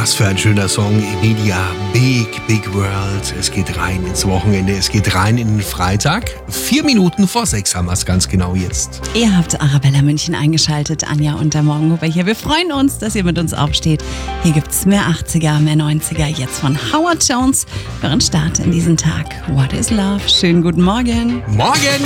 Was für ein schöner Song. Emilia, Big, Big World. Es geht rein ins Wochenende, es geht rein in den Freitag. 4 Minuten vor 6 haben wir es ganz genau jetzt. Ihr habt Arabella München eingeschaltet, Anja und der Morgenhuber hier. Wir freuen uns, dass ihr mit uns aufsteht. Hier gibt's mehr 80er, mehr 90er. Jetzt von Howard Jones für einen Start in diesen Tag. What is Love? Schönen guten Morgen. Morgen!